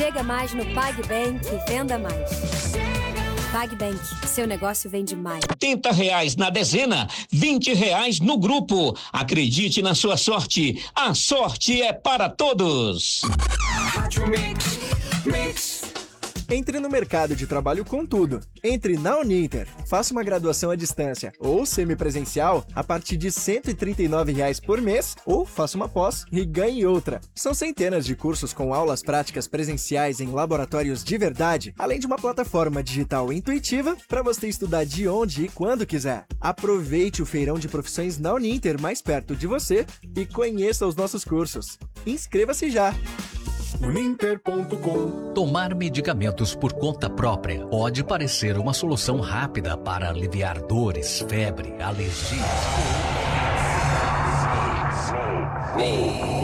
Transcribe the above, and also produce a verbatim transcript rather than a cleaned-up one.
Chega mais no PagBank e venda mais. PagBank, seu negócio vende mais. oitenta reais na dezena, vinte reais no grupo. Acredite na sua sorte. A sorte é para todos. Mix, mix. Entre no mercado de trabalho com tudo. Entre na Uninter, faça uma graduação à distância ou semipresencial a partir de cento e trinta e nove reais por mês ou faça uma pós e ganhe outra. São centenas de cursos com aulas práticas presenciais em laboratórios de verdade, além de uma plataforma digital intuitiva para você estudar de onde e quando quiser. Aproveite o feirão de profissões na Uninter mais perto de você e conheça os nossos cursos. Inscreva-se já! Uninter ponto com. Tomar medicamentos por conta própria pode parecer uma solução rápida para aliviar dores, febre, alergias.